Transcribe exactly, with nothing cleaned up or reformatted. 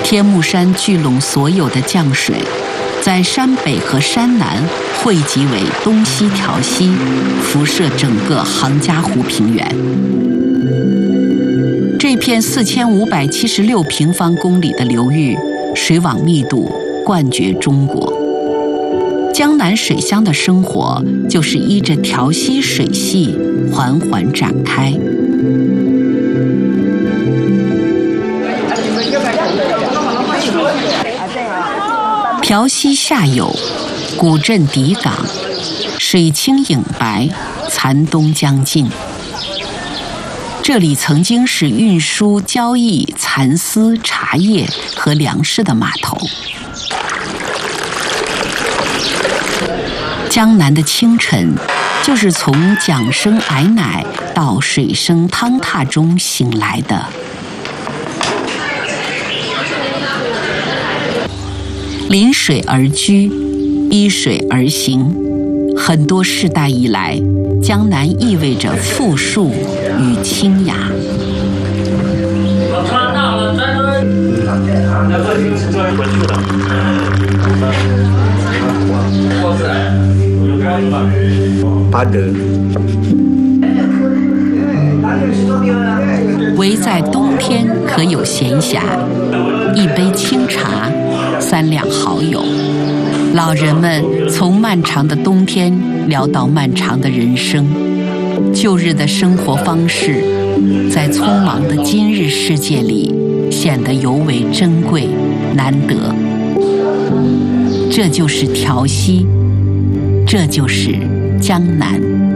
天目山聚拢所有的降水，在山北和山南汇集为东西调溪，辐射整个杭嘉湖平原。这片四千五百七十六平方公里的流域，水网密度冠绝中国。江南水乡的生活就是依着调溪水系缓缓展开。调溪下游，古镇底港，水清影白，残冬将近。这里曾经是运输、交易蚕丝、茶叶和粮食的码头。江南的清晨，就是从桨声矮乃到水声汤踏中醒来的。临水而居，依水而行，很多世代以来，江南意味着富庶与清雅。 巴德， 唯在冬天可有闲暇，一杯清茶，三两好友。老人们从漫长的冬天聊到漫长的人生，旧日的生活方式，在匆忙的今日世界里显得尤为珍贵难得。这就是调溪，这就是江南。